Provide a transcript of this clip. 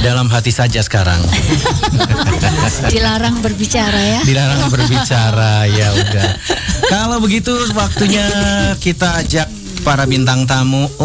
dalam hati saja sekarang. Dilarang berbicara ya. Dilarang berbicara, ya udah. Kalau begitu waktunya kita ajak para bintang tamu